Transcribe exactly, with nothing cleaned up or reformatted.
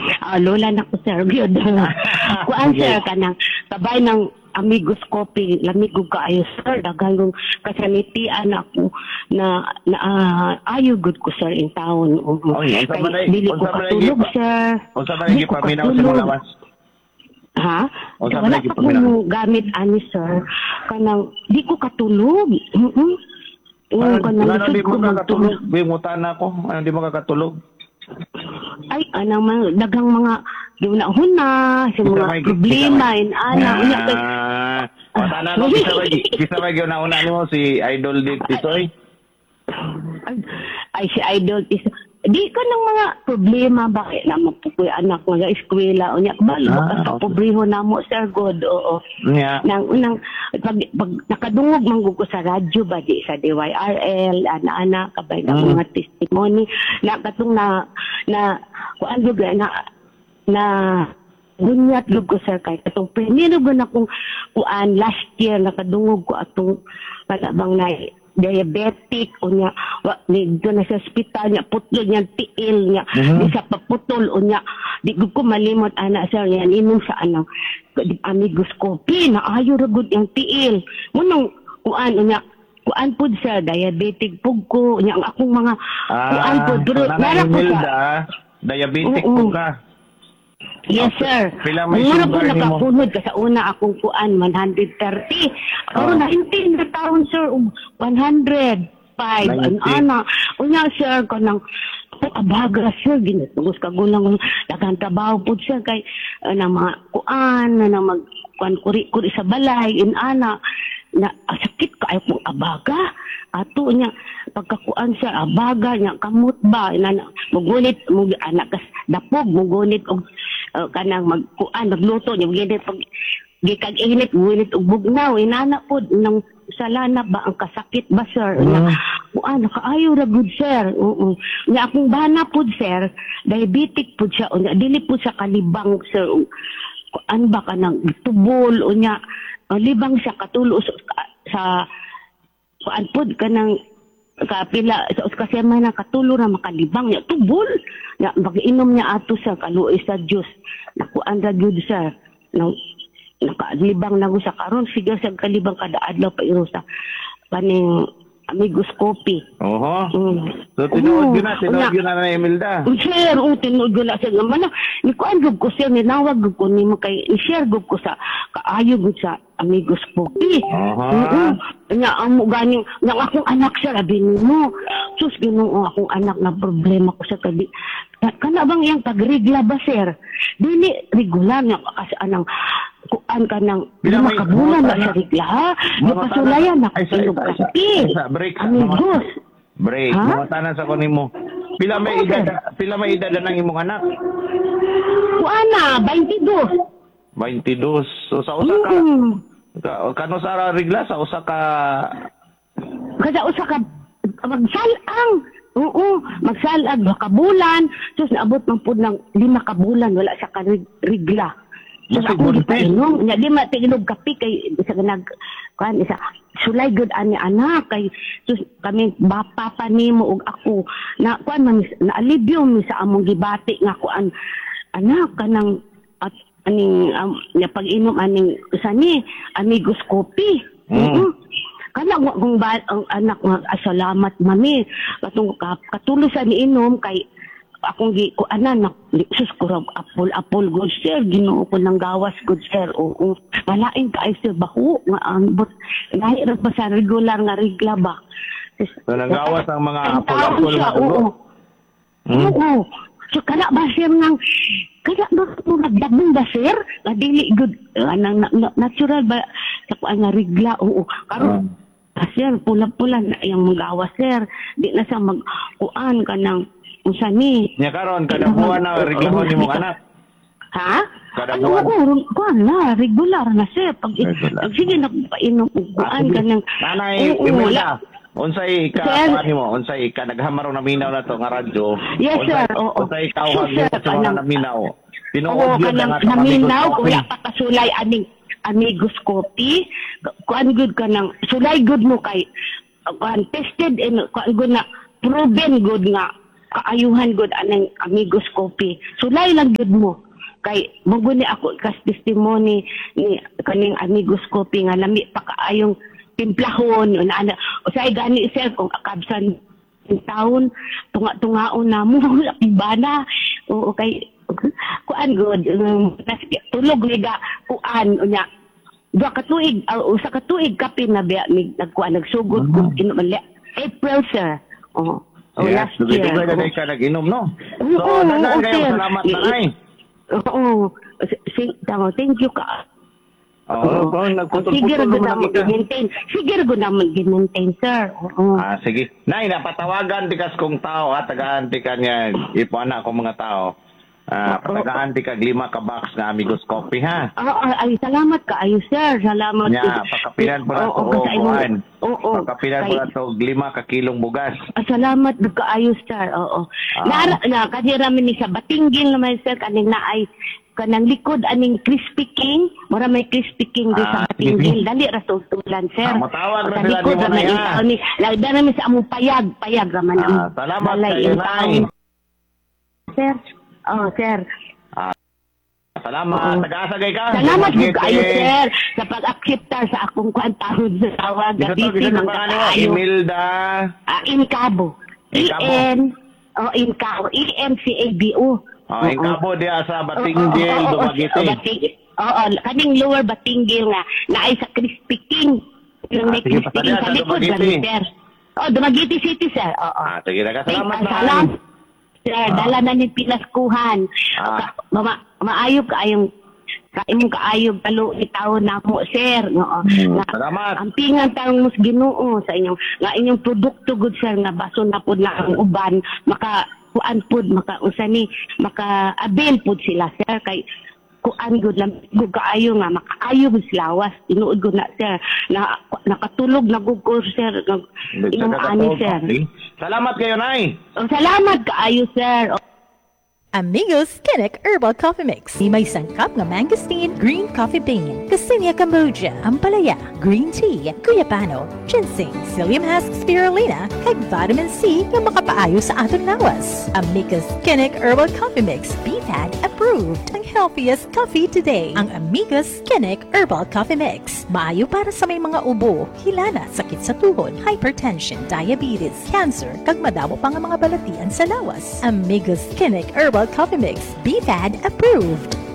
Ah, lola na ko sir, gyud. Kuan sir kanang kabay ng amigos coffee, lamig ug kaayo sir, daghang kasanitian ako na, na uh, ayo good ko sir in town. Uh, Oh, yan sa kay balay. dili ko Unsa man katulog lagi- sir. Unsa man Dili lagi ko paminaw sa katulog. mga lawas? Ha? O, Eh, sabi wala lagi pa pag minang- ko gamit ani sir. Kanang di ko katulog. Mm-mm. Ano Mm, kanang ano, di lisod ko mo magtulog. kakatulog? Bimutan ako. Ano di mo kakatulog? Ay, anang mga daghang mga ginahon na sa Kisa mga may- problema kisa may- in ana unya kay Ah, o tanan mo kisa ba kisa ba gyud nauna nimo si Idol Dick Tisoy? ay, ay si idol is di ka ng mga problema bakit na mapukoy anak mga eskwela unya balo Ah, ka sa okay. pobrehon namo sir god oo Nya. nang unang pag, pag nakadungog man gud ko sa radyo ba di sa D Y R L ana-ana kabay ng Mm. mga testimony na katong na na kuan gud na na gunyat gud ko sir kay katong primero gud akong kuan last year nakadungog ko atong kanabang na diabetic unya wa ni na sa ospital nya putol nya tiil nya Mhm. di sa paputol unya di gud ko malimot ana sir yan inom sa anang amigos coffee na ayo ra gud yang tiil munong kuan unya kuan pud sir diabetic pug ko unya ang akong mga kuan Ah, pud pero so nara ko sa Imelda, diabetic Oo. po ka. yes Okay. sir Pila may mura po sugar nimo? nakapunod ka sa una akong kuan one hundred thirty pero Ah. nineteen na taon sir ug one hundred five an nineteen. ana unya sir kanang abaga sir ginatugos ka gulang daghang trabaho pud sir kay uh, na mga kuan na na mag kuan kuri kuri sa balay in ana na ah, sakit ka ay kong abaga ato niya pagkakuan sa abaga niya kamot ba na na- mugunit mug anak kas dapog mugunit og uh, kanang magkuan magluto niya mugunit pag gikag init mugunit og bugnaw inana pod nang salana ba ang kasakit ba sir Mm. niya kuan nakaayo ra good sir oo niya akong bana pod sir diabetic pod siya unya dili pod sa kalibang sir kuan ba kanang tubol unya uh, libang siya katulo sa, sa kuan pod kanang kapila sa kasi man na katulo na makalibang niya tubol ya pag-inom niya ato sa kaluoy sa Dios nakuan ra gyud sa na nakalibang na ko sa karon sige sa kalibang kada adlaw pa iro sa kaning amigos coffee. Oho. Mm. So tinuod Oo. yun na, tinuod Unya, yun na na Imelda. Share, o tinuod ko na siya. Mana, ni ko ang ko siya, ninawag ko ni mo kay, i-share ko sa, kaayo ko sa amigos coffee. Aha. Oo. Nya, ang mo ganing, ng akong anak siya, labi ni mo. Sus, ginoo akong anak na problema ko sa kadi. Kana bang iyang pagrigla ba, sir? Dili, regular nga kasi anang, kuan ka ng Bila lima may- ka bulan mga na sa tana- rigla, ha? mga Napasulayan tana- na ay, sa- inog isa- isa- kape. isa, break. Amigos. Break. Ha? Mga tanan sa kunin mo. Pila may Oo, edad, sir. pila may edad na ng imong anak? Kuana, twenty-two. twenty-two. So sa usa ka, Mm. ka kano sa regla sa usa ka Kada usa ka magsalang. Oo, magsalag ba ka bulan. Sus naabot man pud ng lima ka bulan wala sa karigla. Sus Mas ako di pa buntis. inom. Nya di ma tiginog kape kay isa ka nag kan isa sulay good ani anak kay sus kami bapa pa nimo ug ako na kuan man na alibyo mi sa among gibati nga kuan anak kanang at aning um, nga pag-inom aning usa ni amigos coffee. Mm. Oo. Kana wa kung ba ang anak nga ah, salamat mami katong ka- katulo sa niinom kay akong gi ko anan na sus ko ra apol apol good sir Ginoo ko ng gawas good sir oo malain ka ay sir baho nga ambot lahi ra pa sa regular nga regla ba Sus, So, nagawas ang mga ang apol-apol tao siya, na dugo? oo. Hmm? Oo. So kana ba sir nang kada ba mo nagdabong ba sir nga dili good anang na, na, natural ba sa kuan nga regla oo karon Ah. ah, sir pula-pula na yang magawa sir di na sa magkuan kanang unsa ni Nya karon kada buwan na reglahon imong anak. ha Kada ano buwan? oo kuan na regular na sir pag Regular. pag sige na painom og kuan kanang Nanay Oo, Imelda, unsay ka Sir? kuan nimo? Unsay ka naghamaro na minaw na to nga radyo? Yes, Unsay- sir. Oo. Unsay tawag Yes, sir. nimo sa mga Kanang- naminaw? Tinuod Oo, yun kanang nga sa naminaw, amigos wala coffee. pa kasulay aning amigos coffee. Kuan good ka nang, sulay good mo kay, kuan tested and kuan good na, proven good nga, kaayuhan gud anang Amigos Coffee. Sulay lang gud mo. Kay mago ni ako kas testimony ni kaning Amigos Coffee nga lami pa kaayong timplahon una ana usay gani sir kung akabsan ng taon tunga-tungaon na mo bana o kay kuan good um, tulog liga kuan unya duha ka tuig uh, usa ka tuig kape na biya mig nagkuan nagsugod ko inom April sir oh oh Yes, last year dugay na oh. ka nag-inom, no? Oo, So, oo, danan oo, kayo, sir. salamat I- na nay. Oo. Sige, tama. Thank you ka. Oo, oo, Sige, nagputol-putol rin mo na naman kita. gi-maintain. Sige, rin naman gi-maintain, sir. Oo. Ah, sige. Nay, napatawagan ti kas kong tao, ha? Tagaan ti kanya, ipuana ko mga tao. Ah, Oo. patagaan ti kag lima ka box nga Amigos Coffee, ha? Oo, ay, salamat ka. Ay, sir. Salamat. Nya, pakapilan po na to, Oo, kasi ay- kuan. Oo. Pakapilan po Kay- na to, lima ka kilong bugas. Ah, salamat nagkaayos sir. Oo. Ah. Na na kasi ramen ni sa Batinggil naman sir kaning naay kanang likod aning Crispy King, mura may Crispy King di Ah, sa sige. Batinggil. Dali ra sa tulan sir. Ah, matawag ra Sa sila likod ni mo raman na yung yan. taon ni lagda namin sa among payag, payag raman Ah, among salamat balay kayo, yung Nay. taon. Sir. Oh, sir. Salamat, Oo. taga-asagay ka. Salamat Sige, jud kayo sige. sir sa pag-accepta sa akong kuantahon sa tawag Bisa to, gabiti bisa mga to, ano, kaayo. Imelda. Ah, Incabo. Incabo. I N oh Incabo. I N C A B O. Oh, yung kabo diya sa Batinggil, Oo, oo, oo, Dumaguete. oo, Bating- Oo, kaning lower Batinggil nga naay sa Crispy King. Yung may Ah, sige, Crispy pasadya King sa sa likod Dumaguete. lang sir. Oh, Dumaguete City sir. Oo. Ah, sige na ka. Thank- Salamat ah, na. Salam. Sir, Ah. dala na ni pinaskuhan. Ah. Ka- ma- maayo kaayong kaimong kaayog talo ni taon na mo sir. Oo. Hmm, Na- salamat. Ang pingan taong mus Ginoo sa inyong nga inyong produkto good sir nga baso na pud na ang uban maka kuan pud maka usa ni maka avail pud sila sir kay kuan gud lang gud kaayo nga makaayo gud sila was tinuod gud na sir na nakatulog na gud ko sir nag inyong ani sir. Salamat kayo, Nay. O, salamat kaayo sir. O, Amigos Kinnick Herbal Coffee Mix. Di may sangkap nga mangosteen, green coffee bean, Cassinia Cambogia, Ampalaya, green tea, guyabano, ginseng, psyllium husk spirulina, kag vitamin C nga makapaayo sa aton lawas. Amigos Kinnick Herbal Coffee Mix, B F A D approved. Ang healthiest coffee today. Ang Amigos Kinnick Herbal Coffee Mix. Maayo para sa may mga ubo, hilana, sakit sa tuhod, hypertension, diabetes, cancer, kag madamo pa nga mga balatian sa lawas. Amigos Kinnick Herbal Coffee Mix, B F A D approved.